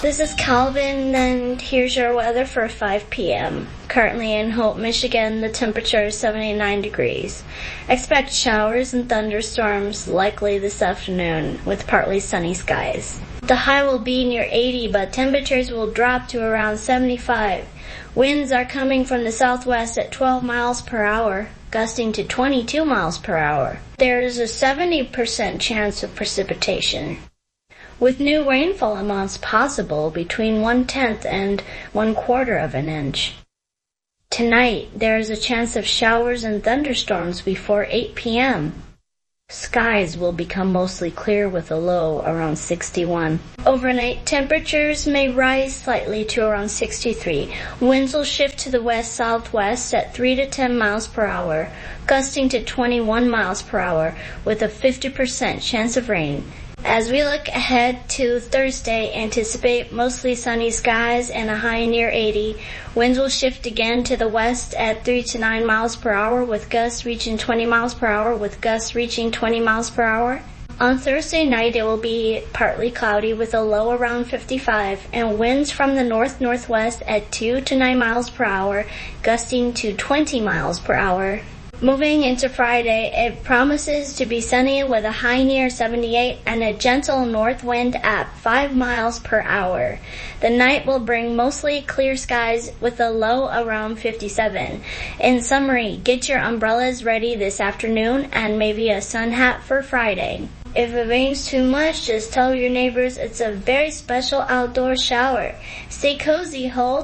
This is Calvin, and here's your weather for 5 p.m. Currently in Hope, Michigan, the temperature is 79 degrees. Expect showers and thunderstorms likely this afternoon with partly sunny skies. The high will be near 80, but temperatures will drop to around 75. Winds are coming from the southwest at 12 miles per hour, gusting to 22 miles per hour. There is a 70% chance of precipitation, with new rainfall amounts possible between 1/10 and 1/4 of an inch. Tonight, there is a chance of showers and thunderstorms before 8 p.m. Skies will become mostly clear with a low around 61. Overnight, temperatures may rise slightly to around 63. Winds will shift to the west-southwest at 3 to 10 miles per hour, gusting to 21 miles per hour with a 50% chance of rain. As we look ahead to Thursday, anticipate mostly sunny skies and a high near 80. Winds will shift again to the west at 3 to 9 miles per hour with gusts reaching 20 miles per hour with gusts reaching 20 miles per hour. On Thursday night, it will be partly cloudy with a low around 55 and winds from the north-northwest at 2 to 9 miles per hour, gusting to 20 miles per hour. Moving into Friday, it promises to be sunny with a high near 78 and a gentle north wind at 5 miles per hour. The night will bring mostly clear skies with a low around 57. In summary, get your umbrellas ready this afternoon and maybe a sun hat for Friday. If it rains too much, just tell your neighbors it's a very special outdoor shower. Stay cozy, Hope.